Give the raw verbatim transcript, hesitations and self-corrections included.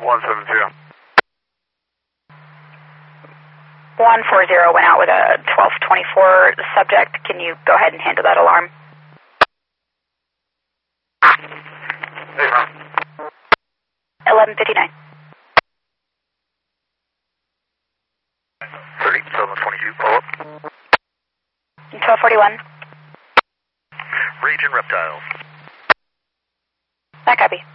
one seven zero. one four zero went out with a twelve twenty-four subject. Can you go ahead and handle that alarm? eleven fifty-nine. thirty-seven twenty-two, pull up. twelve forty-one. Raging reptiles. I copy.